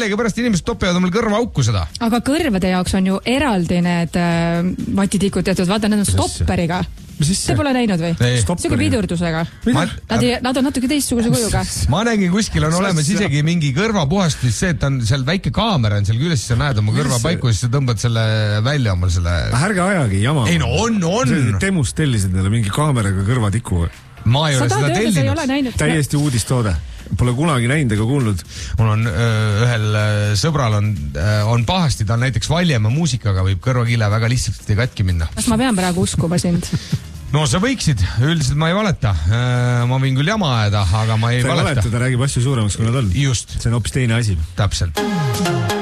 millegipärast inimesed topivad omal kõrvaauku seda. Aga kõrvade jaoks on ju eraldi need vatitikud tehtud, vaata, need on stopperiga. Te pole näinud või? Siuke pidurdusega. Nad on natuke teistsuguse kujuga. Ma nägin kuskil on olemas isegi mingi kõrvapuhastus, see, et on seal väike kaamera on seal küljes, siis sa näed oma kõrva paiku, siis sa tõmbad selle välja omal selle... Ärge ajagi jama. Ei no on. Temust tellisid neile mingi kaameraga kõrvatiku. Ma ei ole seda tellinud. Täiesti uudistoode. Pole kunagi näinud ega kuulnud. Mul on ühel sõbral on pahasti, ta on näiteks Valjemaa muusikaga, võib kõrvakile väga lihtsalt katki minna. Kas ma pean praegu uskuma sind? No sa võiksid, üldiselt ma ei valeta. Ma võin küll jama ajada, aga ma ei valeta. Ta räägib asju suuremaks, kui nad on. Just. See on hoopis teine asi. Täpselt.